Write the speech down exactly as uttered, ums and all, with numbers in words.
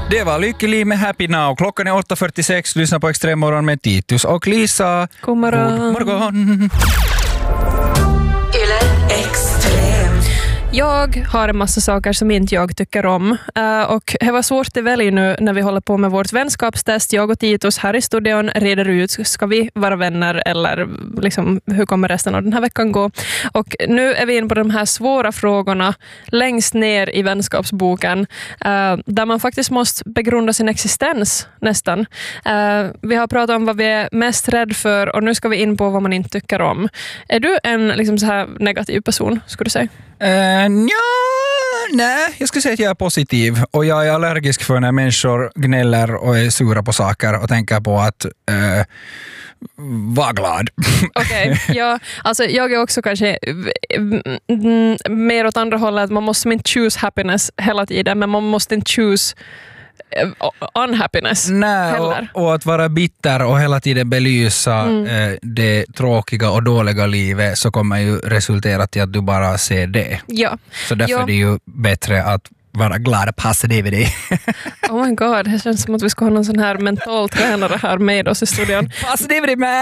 Det var Lyckeliv med Happy Now. Klockan är åtta fyrtiosex. Lyssna på Extremmorgon med Titus och Lisa. God morgon. God morgon. Jag har en massa saker som inte jag tycker om. Uh, och det var svårt att välja nu när vi håller på med vårt vänskapstest. Jag och Titus här i studion reder ut, ska vi vara vänner eller liksom, hur kommer resten av den här veckan gå? Och nu är vi in på de här svåra frågorna längst ner i vänskapsboken. Uh, där man faktiskt måste begrunda sin existens nästan. Uh, vi har pratat om vad vi är mest rädd för och nu ska vi in på vad man inte tycker om. Är du en liksom, så här negativ person, skulle du säga? Uh, ja, nej, jag skulle säga att jag är positiv och jag är allergisk för när människor gnäller och är sura på saker och tänker på att uh, vara glad. Okej, okay, ja, alltså jag är också kanske mer åt andra hållet. Man måste inte choose happiness hela tiden, men man måste inte choose unhappiness. Nej, och, och att vara bitter och hela tiden belysa mm. eh, det tråkiga och dåliga livet, så kommer ju resultera till att du bara ser det. Ja. Så därför ja. är det ju bättre att vara glad och positivity. Oh my god, det känns som att vi ska ha någon sån här mental tränare här med oss i studion. Positivity man!